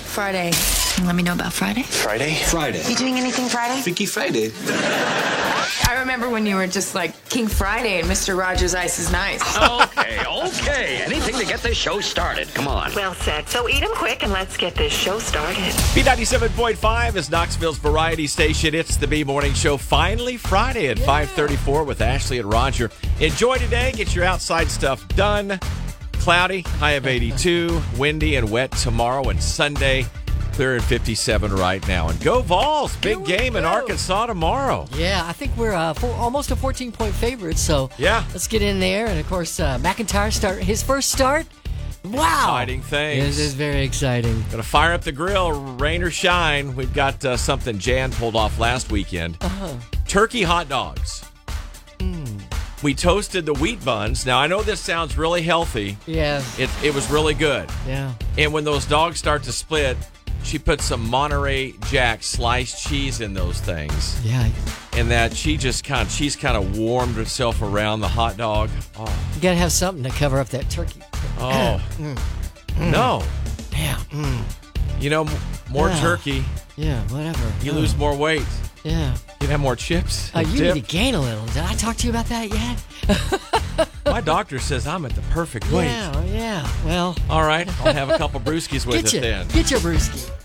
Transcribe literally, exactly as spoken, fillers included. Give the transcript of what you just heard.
Friday. Let me know about Friday. Friday? Friday. You doing anything Friday? Freaky Friday. I remember when you were just like King Friday and Mister Rogers' Ice is Nice. Okay, okay. Anything to get this show started. Come on. Well said. So eat them quick and let's get this show started. B ninety-seven point five is Knoxville's variety station. It's the B Morning Show. Finally Friday at yeah. five thirty-four with Ashley and Roger. Enjoy today. Get your outside stuff done. Cloudy, high of eighty-two. Windy and wet tomorrow and Sunday. Clear at fifty-seven right now. And go Vols. Big game in Arkansas tomorrow. Yeah, I think we're uh, for almost a fourteen-point favorite. So yeah. let's get in there. And, of course, uh, McIntyre start his first start. Wow. Exciting things. This is very exciting. Going to fire up the grill, rain or shine. We've got uh, something Jan pulled off last weekend. Uh-huh. Turkey hot dogs. Mm. We toasted the wheat buns. Now, I know this sounds really healthy. Yeah. It, it was really good. Yeah. And when those dogs start to split, she put some Monterey Jack sliced cheese in those things. Yeah. And that she just kind of, she's kind of warmed herself around the hot dog. Oh. You got to have something to cover up that turkey. Oh. mm. Mm. No. Yeah. Mm. You know, more yeah. turkey. Yeah, whatever. You oh. lose more weight. Yeah. You'd have more chips. Uh, you dip. need to gain a little. Did I talk to you about that yet? My doctor says I'm at the perfect weight. Yeah, yeah. Well. All right. I'll have a couple brewskis with get it you, then. Get your brewski.